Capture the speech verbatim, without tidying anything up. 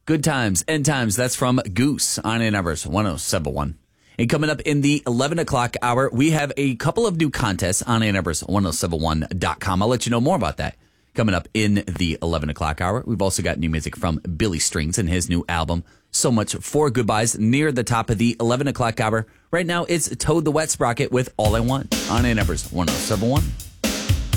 Good Times, End Times. That's from Goose on Ann Arbor's one oh seven one. And coming up in the eleven o'clock hour, we have a couple of new contests on Ann Arbor's one oh seven one dot com. I'll let you know more about that coming up in the eleven o'clock hour. We've also got new music from Billy Strings and his new album, So Much for Goodbyes, near the top of the eleven o'clock hour. Right now, it's Toad the Wet Sprocket with All I Want on Ann Arbor's one oh seven one.